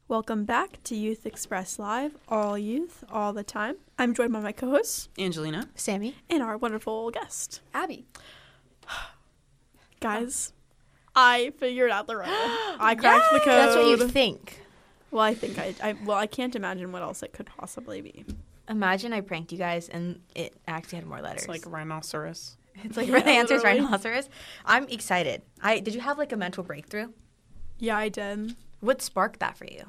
Welcome back to Youth Express Live, all youth, all the time. I'm joined by my co-hosts, Angelina, Sammy, and our wonderful guest. Abby. Guys, I figured out the riddle. I cracked the code. That's what you think. Well, I think I can't imagine what else it could possibly be. Imagine I pranked you guys and it actually had more letters. it's like rhinoceros. It's like Yeah, the answer is literally. rhinoceros. I'm excited. Did you have like a mental breakthrough? Yeah, I did. What sparked that for you?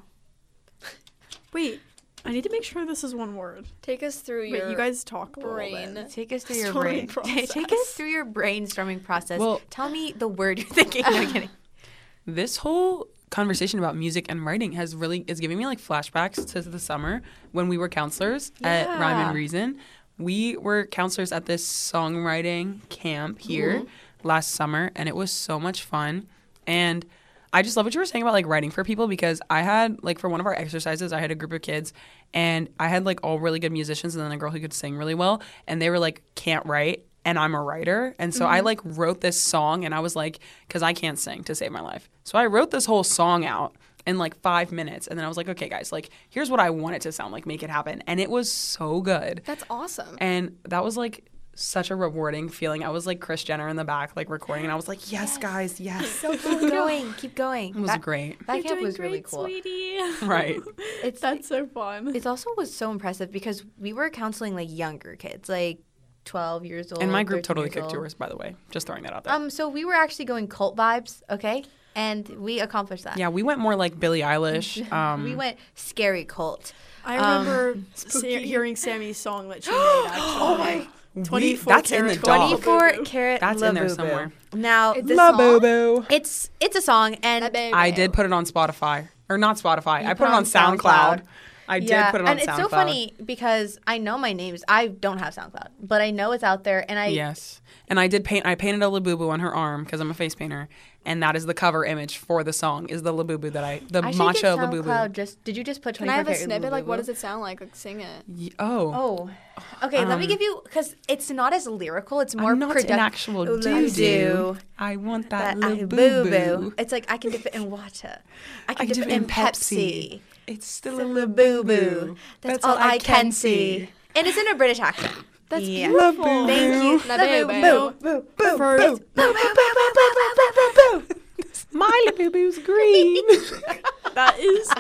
Wait, I need to make sure this is one word. Take us through Wait, your you guys talk a brain. little bit. Take us through your Storming brain. process. Take us through your brainstorming process. Well- Tell me the word you're thinking. No, I'm kidding. This whole conversation about music and writing is giving me like flashbacks to the summer when we were counselors at Rhyme and Reason. We were counselors at this songwriting camp here last summer, and it was so much fun. And I just love what you were saying about like writing for people, because I had like for one of our exercises, I had a group of kids and I had like all really good musicians and then a girl who could sing really well, and they were like, can't write. And I'm a writer. And so I like wrote this song, and I was like, because I can't sing to save my life. So I wrote this whole song out in like 5 minutes. And then I was like, okay, guys, like, here's what I want it to sound like. Make it happen. And it was so good. That's awesome. And that was like such a rewarding feeling. I was like Kris Jenner in the back, like recording. And I was like, yes, guys, yes. Keep going. Keep going. It was great. That You're camp doing was really great, cool. sweetie. Right. That's so fun. It also was so impressive because we were counseling like younger kids, like 12 years old. And my group 13 totally years kicked old. yours, by the way. Just throwing that out there. So we were actually going cult vibes, okay? And we accomplished that. Yeah, we went more like Billie Eilish. We went scary cult. I remember spooky. hearing Sammy's song that she made, actually. Oh my. 24 That's in the karat dog. 24 Labubu. karat That's in there Labubu. somewhere. Now, It's this La song, Boo. it's a song, and I did put it on Spotify. Or not Spotify. I You put it on SoundCloud. I did put it on and SoundCloud. it's so funny because I know my names. I don't have SoundCloud, but I know it's out there, and I Yes. And I painted a Labubu on her arm because I'm a face painter. And that is the cover image for the song, is the Labubu the I should matcha get Labubu. SoundCloud. Did you just put Can 24 I have a karat snippet? Like, Labubu? what does it sound like? Like, sing it. Oh. Oh, okay. Let me give you, because it's not as lyrical. It's more I'm not product- an actual Doo-doo. doo-doo. I want that Boo-boo. Labubu. It's like I can dip it in water. I I can dip it in Pepsi. It's still It's a a Labubu. Labubu. That's all I can see. And it's in a British accent. That's Yeah. beautiful. Thank you. Labubu. First, My Labubu's green. that is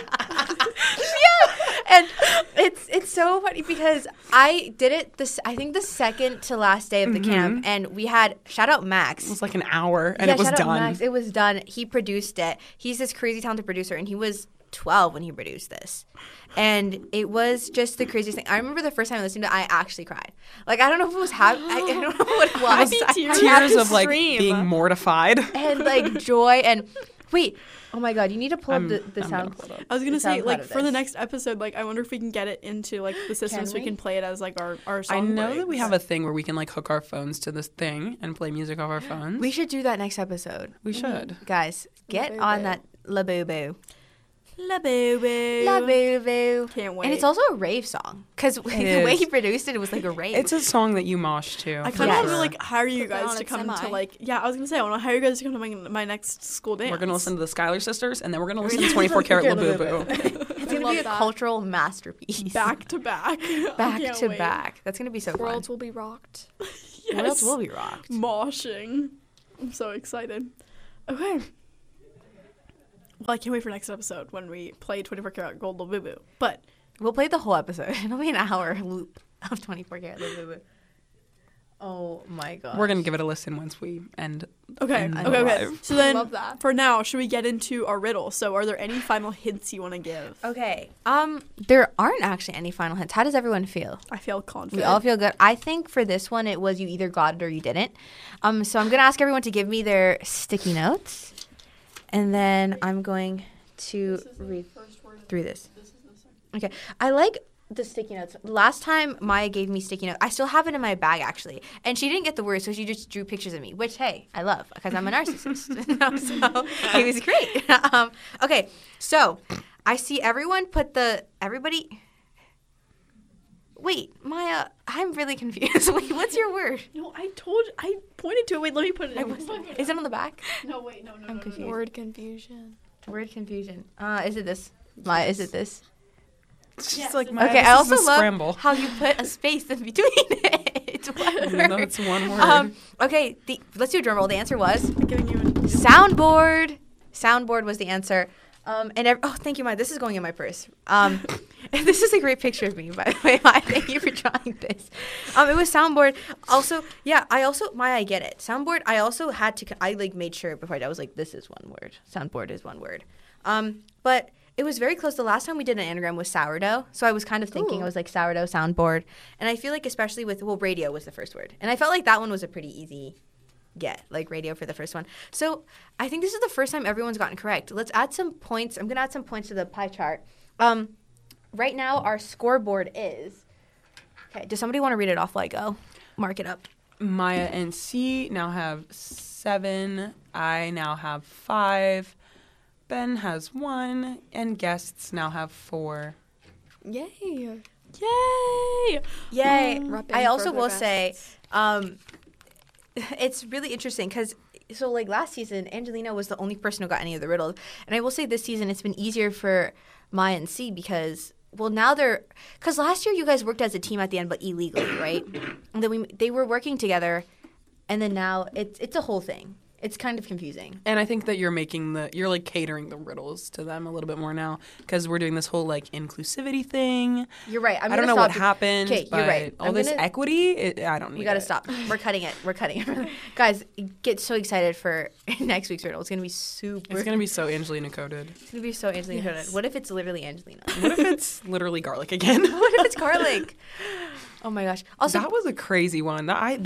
And it's so funny because I did it I think the second to last day of the camp, and we had shout out Max. It was like an hour, and Yeah, it was shout out done. Max. It was done. He produced it. He's this crazy talented producer, and he was 12 when he produced this. And it was just the craziest thing. I remember the first time I listened to it, I actually cried. Like, I don't know if it was I don't know what it was. Tears of like Stream. being mortified. And like joy and wait. Oh my god, you need to pull up the I'm sound. gonna pull it up. I was gonna the say, SoundCloud like, of for the this. next episode, like, I wonder if we can get it into like the system so we we? can play it as like our song. I know that we breaks. have a thing where we can like hook our phones to this thing and play music off our phones. We should do that next episode. We should. Guys, get Labubu. on that Labubu. Labubu. Labubu. Can't wait. And it's also a rave song. Because the way is. he produced it, it was like a rave. It's a song that you mosh to. I for kind of want to sure. like hire you Put that guys on to a come to semi. like I was gonna say I want to hire you guys to come to my next school dance. We're gonna listen to the Schuyler Sisters, and then we're gonna listen to 24 Karat Labubu. It's going to love be a that. cultural masterpiece. back to back. I Back can't to wait. back. That's going to be so fun. Worlds will be rocked. Yes. Worlds will be rocked. Moshing. I'm so excited. Okay. Well, I can't wait for next episode when we play 24 Karat Gold Labubu. But We'll play the whole episode. It'll be an hour loop of 24 karat Labubu. Oh my god. We're gonna give it a listen once we end. okay, And okay. live. So then, Love that. for now, should we get into our riddle? So, are there any final hints you want to give? Okay. There aren't actually any final hints. How does everyone feel? I feel We confident. all feel good. I think for this one, it was you either got it or you didn't. So I'm gonna ask everyone to give me their sticky notes, and then I'm going to read through this. Okay. I like the sticky notes. Last time Maya gave me sticky notes, I still have it in my bag actually, and she didn't get the words, so she just drew pictures of me, which hey, I love because I'm a narcissist. So it was great. Okay, so I see everyone put everybody. Wait, Maya, I'm really confused. Wait, what's your word? No, I pointed to it. Wait, let me put it in. Is it on the back? No, wait, no. I'm confused. Word confusion. Word confusion. Is it this? Maya, is it this? It's just Yes, like it's my, Okay, this I is also the love scramble. how you put a space in between it. It's one Even though word. it's one word. Okay, let's do a drum roll. The answer was Giving you soundboard. Soundboard was the answer. Thank you, Maya. This is going in my purse. This is a great picture of me, by the way. Maya, thank you for drawing this. It was soundboard. Also, yeah, Maya, I get it. Soundboard. I also had to. I made sure before I was like, this is one word. Soundboard is one word. But it was very close. The last time we did an anagram was sourdough. So I was kind of thinking, I was like sourdough, soundboard. And I feel like especially radio was the first word. And I felt like that one was a pretty easy get, like radio for the first one. So I think this is the first time everyone's gotten correct. Let's add some points. I'm going to add some points to the pie chart. Right now our scoreboard is, okay, does somebody want to read it off while I go? Mark it up. Maya and C now have 7. I now have 5. Ben has 1. And guests now have 4. Yay. Yay! Yay. Repping I also for the will best. say, it's really interesting because last season, Angelina was the only person who got any of the riddles. And I will say this season, it's been easier for Maya and C because, now because last year you guys worked as a team at the end, but illegally, right? And then they were working together, and then now it's a whole thing. It's kind of confusing. And I think that you're catering the riddles to them a little bit more now because we're doing this whole inclusivity thing. You're right. I don't know what happened, Okay, but you're right. all this equity, I don't need We got to it. stop. We're cutting it. Guys, get so excited for next week's riddle. It's going to be super. It's going to be so Angelina coded. It's going to be so Angelina. Yes. What if it's literally Angelina? What if it's literally garlic again? What if it's garlic? Oh my gosh. Also, That was a crazy one.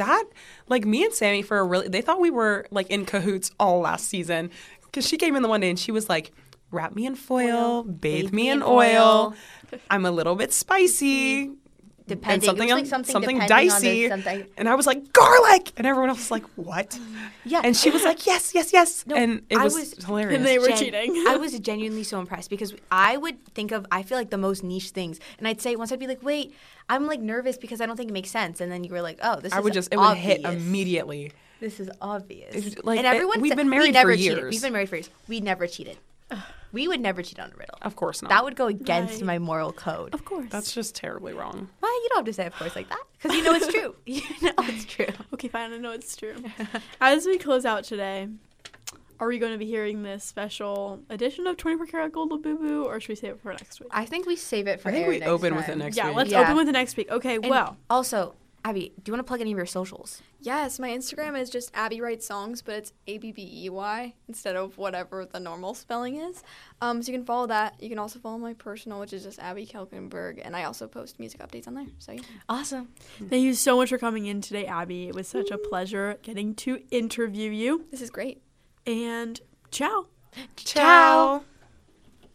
Me and Sammy they thought we were in cahoots all last season because she came in the one day and she was like, wrap me in foil, bathe me in oil. I'm a little bit spicy. depending. And It was something depending dicey. on the something. And I was like, garlic! And everyone else was like, what? Yeah. And she was like, yes, yes, yes. No, and it I was, was- hilarious. And they were cheating. I was genuinely so impressed because I would think of, I feel like the most niche things. And I'd say, once I'd be like, wait, I'm nervous because I don't think it makes sense. And then you were like, oh, this is it would hit obvious. immediately. This is obvious. It's and everyone we've said- been we married never for cheated. years. We've been married for years. We never cheated. We would never cheat on a riddle. Of course not. That would go against Right. my moral code. Of course. That's just terribly wrong. Well, you don't have to say of course like that because you know it's true. You know it's true. Okay, fine. I know it's true. As we close out today, are we going to be hearing this special edition of 24 Karat Gold Labubu, or should we save it for next week? I think we save it for I think air we next open with time. it next Yeah, week. let's Yeah. open with the next week. Okay, And well. also, Abby, do you want to plug any of your socials? Yes, my Instagram is just Abby Writes Songs, but it's ABBEY instead of whatever the normal spelling is. So you can follow that. You can also follow my personal, which is just Abby Kelkenberg, and I also post music updates on there. So yeah. Awesome. Thank you so much for coming in today, Abby. It was such a pleasure getting to interview you. This is great. And ciao. Ciao.